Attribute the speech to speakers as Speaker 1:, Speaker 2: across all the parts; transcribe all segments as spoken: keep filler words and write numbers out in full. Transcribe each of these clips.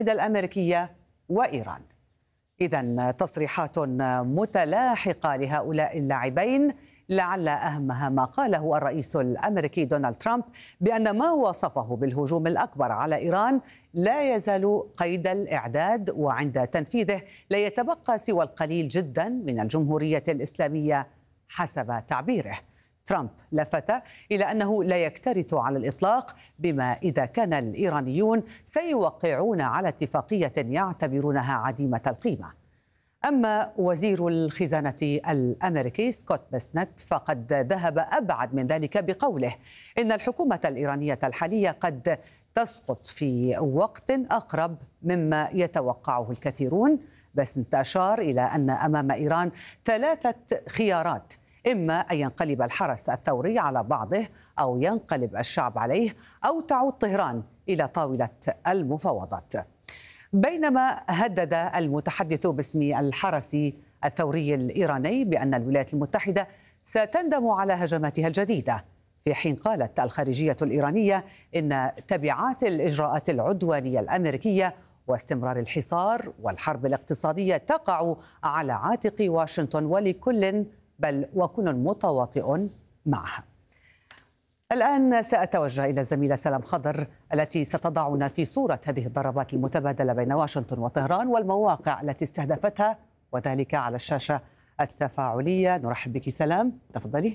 Speaker 1: الأمريكية وإيران. إذن تصريحات متلاحقة لهؤلاء اللاعبين، لعل أهمها ما قاله الرئيس الأمريكي دونالد ترامب بأن ما وصفه بالهجوم الأكبر على إيران لا يزال قيد الإعداد، وعند تنفيذه لا يتبقى سوى القليل جدا من الجمهورية الإسلامية حسب تعبيره. ترامب لفت إلى أنه لا يكترث على الإطلاق بما إذا كان الإيرانيون سيوقعون على اتفاقية يعتبرونها عديمة القيمة. أما وزير الخزانة الأمريكي سكوت بيسنت فقد ذهب أبعد من ذلك بقوله إن الحكومة الإيرانية الحالية قد تسقط في وقت أقرب مما يتوقعه الكثيرون. بيسنت أشار إلى أن أمام إيران ثلاثة خيارات: إما أن ينقلب الحرس الثوري على بعضه، أو ينقلب الشعب عليه، أو تعود طهران إلى طاولة المفاوضات. بينما هدد المتحدث باسم الحرس الثوري الإيراني بأن الولايات المتحدة ستندم على هجماتها الجديدة، في حين قالت الخارجية الإيرانية إن تبعات الإجراءات العدوانية الأمريكية واستمرار الحصار والحرب الاقتصادية تقع على عاتق واشنطن، ولكل بل وكل متواطئ معها. الآن سأتوجه إلى الزميلة سلام خضر التي ستضعنا في صورة هذه الضربات المتبادلة بين واشنطن وطهران والمواقع التي استهدفتها، وذلك على الشاشة التفاعلية. نرحب بك سلام، تفضلي.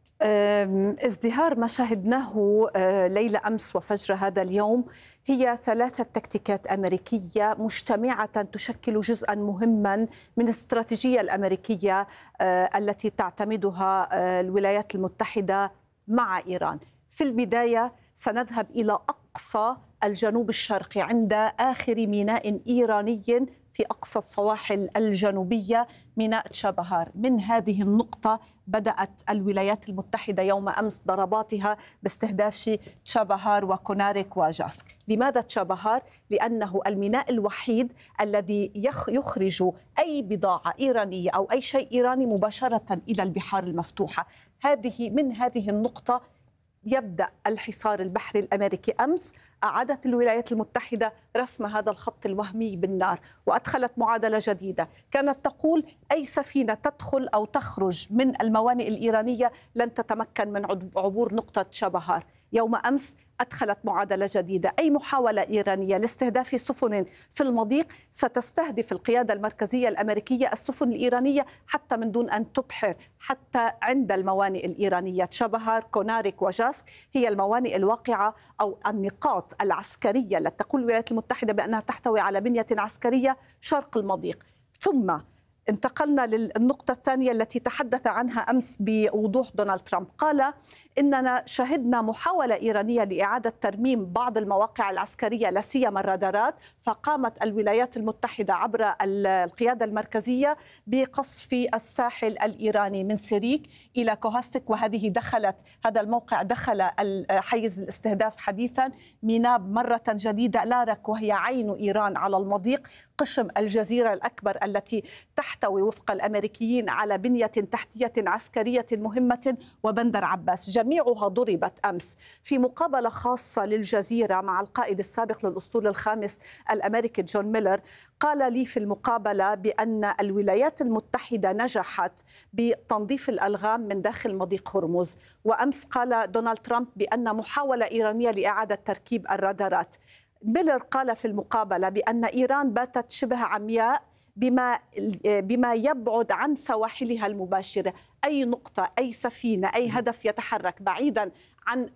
Speaker 2: ازدهار ما شاهدناه ليلة أمس وفجر هذا اليوم هي ثلاثة تكتيكات أمريكية مجتمعة تشكل جزءا مهما من الاستراتيجية الأمريكية التي تعتمدها الولايات المتحدة مع إيران. في البداية سنذهب إلى أقصى الجنوب الشرقي عند آخر ميناء إيراني في أقصى السواحل الجنوبية، ميناء تشابهار. من هذه النقطة بدأت الولايات المتحدة يوم أمس ضرباتها باستهداف تشابهار وكونارك وجاسك. لماذا تشابهار؟ لأنه الميناء الوحيد الذي يخرج أي بضاعة إيرانية أو أي شيء إيراني مباشرة إلى البحار المفتوحة. هذه من هذه النقطة يبدأ الحصار البحري الأمريكي. أمس أعادت الولايات المتحدة رسم هذا الخط الوهمي بالنار وأدخلت معادلة جديدة كانت تقول أي سفينة تدخل أو تخرج من الموانئ الإيرانية لن تتمكن من عبور نقطة تشابهار. يوم أمس أدخلت معادلة جديدة: أي محاولة إيرانية لاستهداف سفن في المضيق ستستهدف القيادة المركزية الأمريكية السفن الإيرانية حتى من دون أن تبحر، حتى عند الموانئ الإيرانية. تشابهار، كونارك وجاسك هي الموانئ الواقعة أو النقاط العسكرية التي تقول الولايات المتحدة بأنها تحتوي على بنية عسكرية شرق المضيق. ثم انتقلنا للنقطة الثانية التي تحدث عنها أمس بوضوح دونالد ترامب. قال إننا شهدنا محاولة إيرانية لإعادة ترميم بعض المواقع العسكرية لا سيما الرادارات، فقامت الولايات المتحدة عبر القيادة المركزية بقصف الساحل الإيراني من سيريك إلى كوهاستك، وهذه دخلت هذا الموقع دخل حيز الاستهداف حديثا. ميناء مرة جديدة لارك وهي عين إيران على المضيق، قشم الجزيرة الأكبر التي تحتوي وفق الأمريكيين على بنية تحتية عسكرية مهمة، وبندر عباس، جميعها ضربت أمس. في مقابلة خاصة للجزيرة مع القائد السابق للأسطول الخامس الأمريكي جون ميلر، قال لي في المقابلة بأن الولايات المتحدة نجحت بتنظيف الألغام من داخل مضيق هرمز. وأمس قال دونالد ترامب بأن محاولة إيرانية لإعادة تركيب الرادارات. ميلر قال في المقابلة بأن إيران باتت شبه عمياء بما بما يبعد عن سواحلها المباشرة. أي نقطة، أي سفينة، أي هدف يتحرك بعيدا عن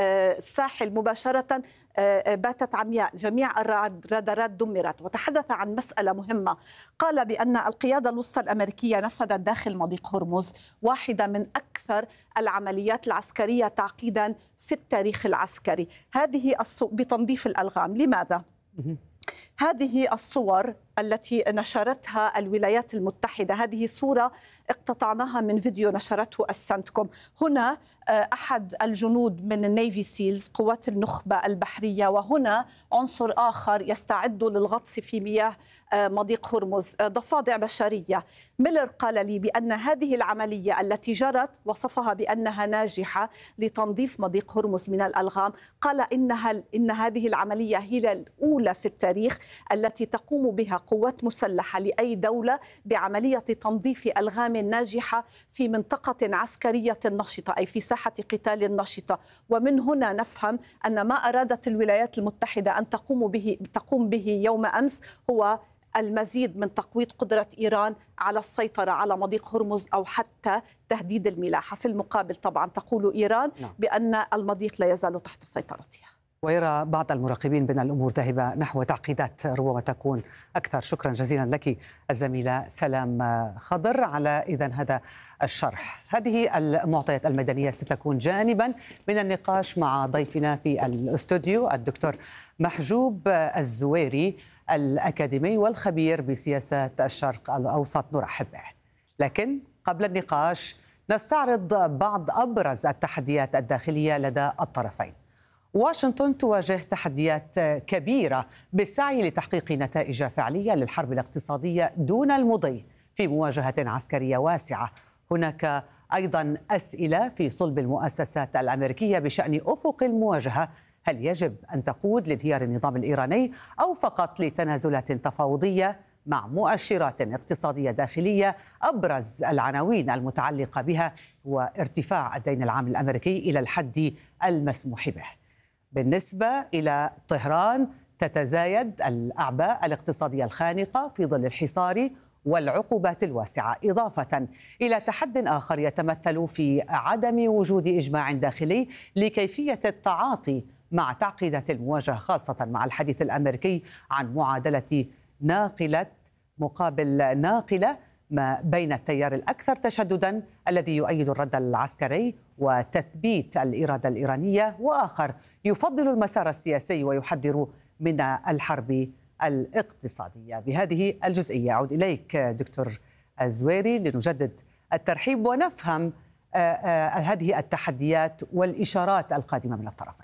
Speaker 2: الساحل مباشرة باتت عمياء، جميع الرادارات دمرت. وتحدث عن مسألة مهمة، قال بأن القيادة الوسطى الأمريكية نفذت داخل مضيق هرمز واحدة من أكثر العمليات العسكرية تعقيدا في التاريخ العسكري. هذه بتنظيف الألغام. لماذا؟ هذه الصور التي نشرتها الولايات المتحدة. هذه صورة اقتطعناها من فيديو نشرته السنتكوم. هنا أحد الجنود من النيفي سيلز قوات النخبة البحرية، وهنا عنصر آخر يستعد للغطس في مياه مضيق هرمز، ضفادع بشرية. ميلر قال لي بأن هذه العملية التي جرت وصفها بأنها ناجحة لتنظيف مضيق هرمز من الألغام. قال إنها إن هذه العملية هي الأولى في التاريخ التي تقوم بها قوات مسلحة لأي دولة بعملية تنظيف ألغام ناجحة في منطقة عسكرية نشطة، أي في ساحة قتال نشطة. ومن هنا نفهم أن ما أرادت الولايات المتحدة أن تقوم به تقوم به يوم أمس هو المزيد من تقويض قدرة إيران على السيطرة على مضيق هرمز أو حتى تهديد الملاحة. في المقابل طبعا تقول إيران بأن المضيق لا يزال تحت سيطرتها.
Speaker 1: ويرى بعض المراقبين بأن الأمور ذاهبة نحو تعقيدات ربما تكون أكثر. شكرا جزيلا لك الزميلة سلام خضر على إذن هذا الشرح. هذه المعطيات الميدانية ستكون جانبا من النقاش مع ضيفنا في الاستوديو الدكتور محجوب الزويري الأكاديمي والخبير بسياسات الشرق الأوسط. نرحب به. لكن قبل النقاش نستعرض بعض أبرز التحديات الداخلية لدى الطرفين. واشنطن تواجه تحديات كبيرة بالسعي لتحقيق نتائج فعلية للحرب الاقتصادية دون المضي في مواجهة عسكرية واسعة. هناك أيضا أسئلة في صلب المؤسسات الأمريكية بشأن أفق المواجهة. هل يجب أن تقود لانهيار النظام الإيراني أو فقط لتنازلات تفاوضية مع مؤشرات اقتصادية داخلية؟ أبرز العناوين المتعلقة بها هو ارتفاع الدين العام الأمريكي إلى الحد المسموح به. بالنسبة إلى طهران تتزايد الأعباء الاقتصادية الخانقة في ظل الحصار والعقوبات الواسعة، إضافة إلى تحد آخر يتمثل في عدم وجود إجماع داخلي لكيفية التعاطي مع تعقيدات المواجهة، خاصة مع الحديث الأمريكي عن معادلة ناقلة مقابل ناقلة ما بين التيار الأكثر تشدداً الذي يؤيد الرد العسكري وتثبيت الإرادة الإيرانية، وآخر يفضل المسار السياسي ويحذر من الحرب الاقتصادية. بهذه الجزئية أعود إليك دكتور الزويري لنجدد الترحيب ونفهم هذه التحديات والإشارات القادمة من الطرفين.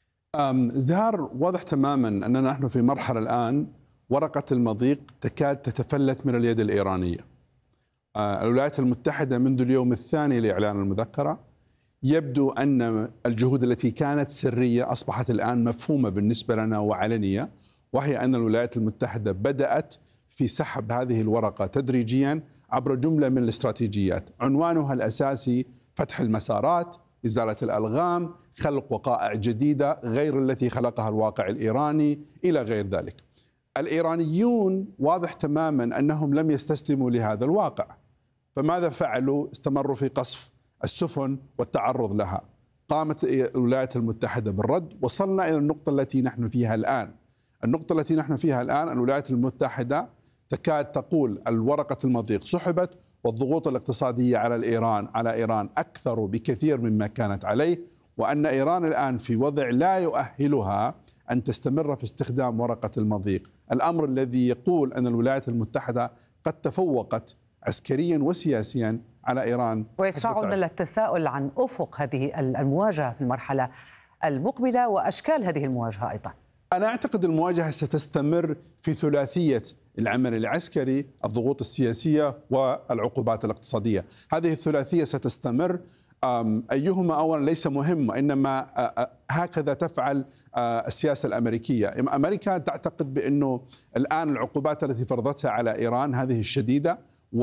Speaker 3: ازدهار واضح تماما أننا نحن في مرحلة الآن ورقة المضيق تكاد تتفلت من اليد الإيرانية. الولايات المتحدة منذ اليوم الثاني لإعلان المذكرة يبدو أن الجهود التي كانت سرية أصبحت الآن مفهومة بالنسبة لنا وعلنية، وهي أن الولايات المتحدة بدأت في سحب هذه الورقة تدريجيا عبر جملة من الاستراتيجيات عنوانها الأساسي فتح المسارات، إزالة الألغام، خلق وقائع جديدة غير التي خلقها الواقع الإيراني إلى غير ذلك. الإيرانيون واضح تماما أنهم لم يستسلموا لهذا الواقع، فماذا فعلوا؟ استمروا في قصف السفن والتعرض لها. قامت الولايات المتحدة بالرد. وصلنا إلى النقطة التي نحن فيها الآن. النقطة التي نحن فيها الآن الولايات المتحدة تكاد تقول الورقة المضيق سحبت، والضغوط الاقتصادية على الإيران على إيران أكثر بكثير مما كانت عليه، وأن إيران الآن في وضع لا يؤهلها أن تستمر في استخدام ورقة المضيق، الأمر الذي يقول أن الولايات المتحدة قد تفوقت عسكريا وسياسيا على إيران.
Speaker 1: ويدفعنا للتساؤل عن أفق هذه المواجهة في المرحلة المقبلة وأشكال هذه المواجهة أيضا.
Speaker 3: أنا أعتقد المواجهة ستستمر في ثلاثية العمل العسكري، الضغوط السياسية والعقوبات الاقتصادية. هذه الثلاثية ستستمر. أيهما أولا ليس مهم، إنما هكذا تفعل السياسة الأمريكية. أمريكا تعتقد بأنه الآن العقوبات التي فرضتها على إيران هذه الشديدة،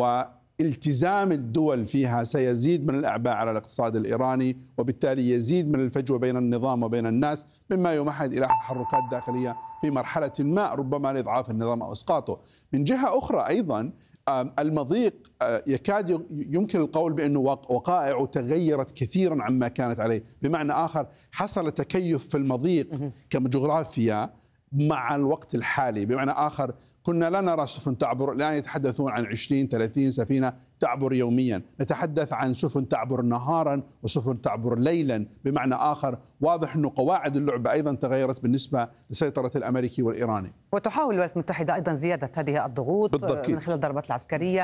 Speaker 3: والتزام الدول فيها سيزيد من الأعباء على الاقتصاد الإيراني، وبالتالي يزيد من الفجوة بين النظام وبين الناس، مما يمهد إلى تحركات داخلية في مرحلة ما ربما لإضعاف النظام أو إسقاطه. من جهة أخرى أيضا المضيق يكاد يمكن القول بأنه وقائع تغيرت كثيرا عما كانت عليه، بمعنى آخر حصل تكيف في المضيق كجغرافيا مع الوقت الحالي. بمعنى آخر كنا لا نرى سفن تعبر، الآن يتحدثون عن عشرين ثلاثين سفينة تعبر يوميا، نتحدث عن سفن تعبر نهارا وسفن تعبر ليلا. بمعنى آخر واضح أن قواعد اللعبة أيضا تغيرت بالنسبة لسيطرة الأمريكي والإيراني.
Speaker 1: وتحاول الولايات المتحدة أيضا زيادة هذه الضغوط
Speaker 3: بالضبط.
Speaker 1: من خلال الضربات العسكرية،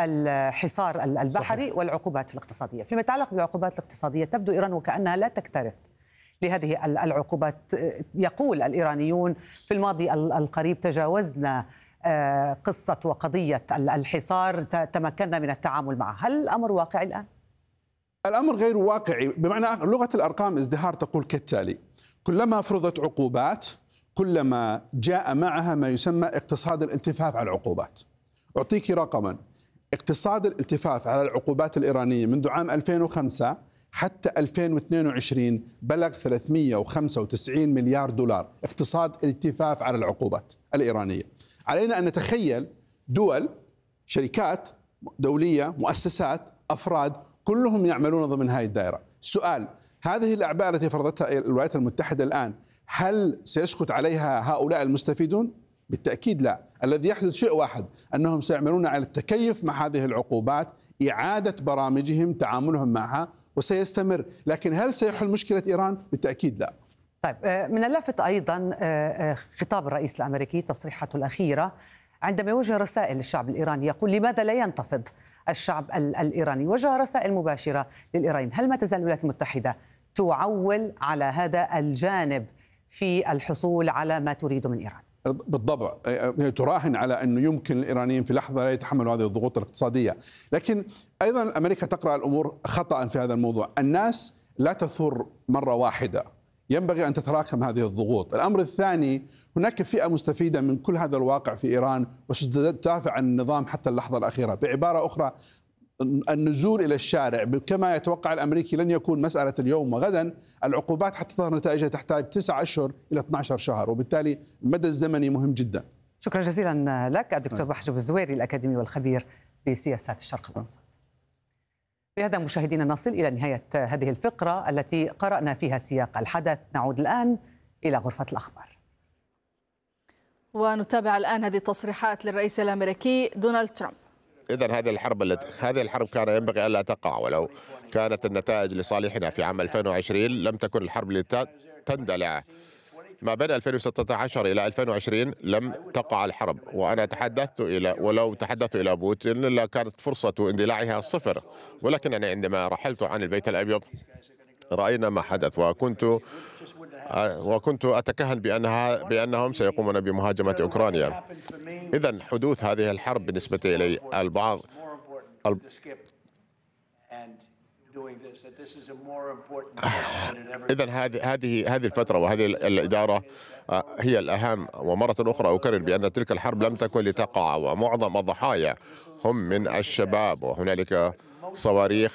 Speaker 1: الحصار البحري، صحيح. والعقوبات الاقتصادية. فيما يتعلق بالعقوبات الاقتصادية تبدو إيران وكأنها لا تكترث لهذه العقوبات. يقول الإيرانيون في الماضي القريب تجاوزنا قصة وقضية الحصار، تمكنا من التعامل معها. هل الأمر واقعي الآن؟
Speaker 3: الأمر غير واقعي. بمعنى لغة الأرقام ازدهار تقول كالتالي: كلما فرضت عقوبات كلما جاء معها ما يسمى اقتصاد الالتفاف على العقوبات. أعطيك رقما: اقتصاد الالتفاف على العقوبات الإيرانية منذ عام ألفين وخمسة حتى ألفين واثنين وعشرين بلغ ثلاثمئة وخمسة وتسعين مليار دولار، اقتصاد التفاف على العقوبات الإيرانية. علينا أن نتخيل دول، شركات دولية، مؤسسات، أفراد، كلهم يعملون ضمن هذه الدائرة. السؤال: هذه الأعباء التي فرضتها الولايات المتحدة الآن هل سيسكت عليها هؤلاء المستفيدون؟ بالتأكيد لا. الذي يحدث شيء واحد، أنهم سيعملون على التكيف مع هذه العقوبات، إعادة برامجهم، تعاملهم معها، وسيستمر. لكن هل سيحل مشكلة إيران؟ بالتأكيد لا.
Speaker 1: طيب، من اللافت أيضا خطاب الرئيس الأمريكي، تصريحاته الأخيرة عندما يوجه رسائل للشعب الإيراني، يقول لماذا لا ينتفض الشعب الإيراني؟ وجه رسائل مباشرة للإيرانيين. هل ما تزال الولايات المتحدة تعول على هذا الجانب في الحصول على ما تريد من إيران؟
Speaker 3: بالضبط، هي تراهن على أنه يمكن الإيرانيين في لحظة لا يتحملوا هذه الضغوط الاقتصادية. لكن أيضا أمريكا تقرأ الأمور خطأ في هذا الموضوع. الناس لا تثور مرة واحدة، ينبغي أن تتراكم هذه الضغوط. الأمر الثاني، هناك فئة مستفيدة من كل هذا الواقع في إيران وستدافع عن النظام حتى اللحظة الأخيرة. بعبارة أخرى، النزول إلى الشارع كما يتوقع الأمريكي لن يكون مسألة اليوم وغدا. العقوبات حتى تظهر نتائجها تحتاج تسعة أشهر إلى اثني عشر شهر، وبالتالي المدى الزمني مهم جدا.
Speaker 1: شكرا جزيلا لك الدكتور محجوب الزويري، الأكاديمي والخبير بسياسات الشرق الأوسط. بهذا مشاهدينا نصل إلى نهاية هذه الفقرة التي قرأنا فيها سياق الحدث. نعود الآن إلى غرفة الأخبار
Speaker 4: ونتابع الآن هذه التصريحات للرئيس الأمريكي دونالد ترامب.
Speaker 5: إذن هذه الحرب التي هذه الحرب كان ينبغي ألا تقع، ولو كانت النتائج لصالحنا في عام ألفين وعشرين لم تكن الحرب لتندلع. ما بين ألفين وستة عشر إلى ألفين وعشرين لم تقع الحرب، وأنا تحدثت إلى ولو تحدثت إلى بوتين لكانت فرصة اندلاعها صفر، ولكنني عندما رحلت عن البيت الأبيض رأينا ما حدث، وكنت وكنت أتكهن بأنها بأنهم سيقومون بمهاجمة أوكرانيا. إذن حدوث هذه الحرب بالنسبة إلي البعض إذن هذه هذه هذه الفترة وهذه الإدارة هي الأهم. ومرة أخرى أكرر بأن تلك الحرب لم تكن لتقع، ومعظم الضحايا هم من الشباب، وهنالك صواريخ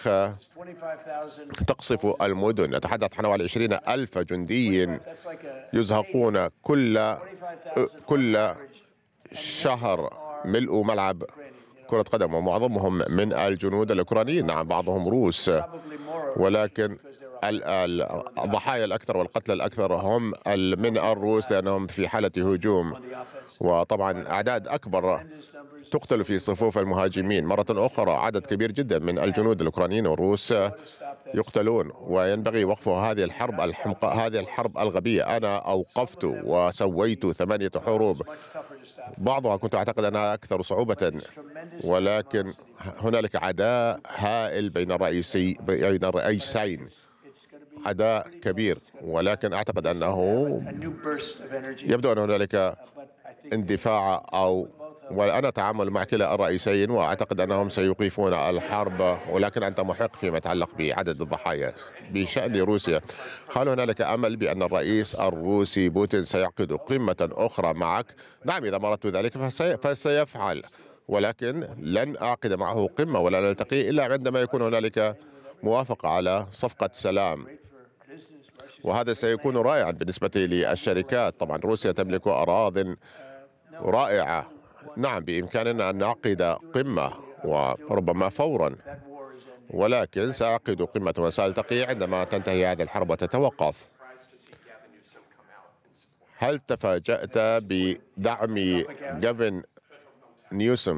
Speaker 5: تقصف المدن. نتحدث عن حوالي عشرين ألف جندي يزهقون كل كل شهر ملء ملعب كرة قدم، ومعظمهم من الجنود الأوكرانيين. نعم بعضهم روس، ولكن الضحايا الأكثر والقتلى الأكثر هم من الروس لأنهم في حالة هجوم، وطبعا أعداد أكبر تقتل في صفوف المهاجمين. مرة أخرى عدد كبير جدا من الجنود الأوكرانيين والروس يقتلون، وينبغي وقف هذه الحرب الحمقاء، هذه الحرب الغبية. أنا أوقفت وسويت ثمانية حروب، بعضها كنت أعتقد أنها أكثر صعوبة، ولكن هنالك عداء هائل بين الرئيسي بين الرئيسين، عداء كبير، ولكن أعتقد أنه يبدو أن هنالك اندفاع أو وأنا أتعامل مع كلا الرئيسين وأعتقد أنهم سيوقفون الحرب، ولكن أنت محق فيما يتعلق بعدد الضحايا. بشأن روسيا، هل هنالك أمل بأن الرئيس الروسي بوتين سيعقد قمة أخرى معك؟ نعم، إذا أردت ذلك فسيفعل، ولكن لن أعقد معه قمة ولا نلتقي إلا عندما يكون هنالك موافقة على صفقة سلام، وهذا سيكون رائعا بالنسبة للشركات. طبعا روسيا تملك أراضٍ رائعة، نعم بإمكاننا أن نعقد قمة وربما فورا، ولكن سأعقد قمة وسألتقي عندما تنتهي هذه الحرب وتتوقف. هل تفاجأت بدعم جافن نيوسم؟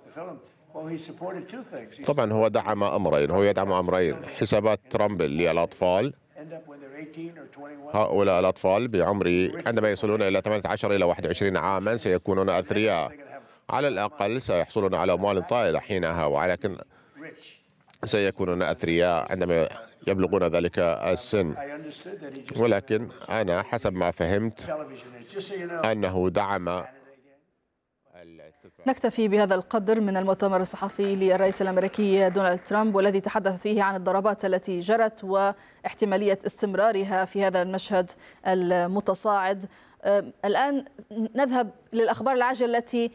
Speaker 5: طبعا هو دعم أمرين، هو يدعم أمرين: حسابات ترامب للأطفال. هؤلاء الأطفال بعمر عندما يصلون إلى ثمانية عشر إلى واحد وعشرين عاما سيكونون أثرياء، على الأقل سيحصلون على أموال طائلة حينها، ولكن سيكونون أثرياء عندما يبلغون ذلك السن. ولكن أنا حسب ما فهمت أنه دعم.
Speaker 4: نكتفي بهذا القدر من المؤتمر الصحفي للرئيس الأمريكي دونالد ترامب، والذي تحدث فيه عن الضربات التي جرت واحتمالية استمرارها في هذا المشهد المتصاعد. الآن نذهب للأخبار العاجلة التي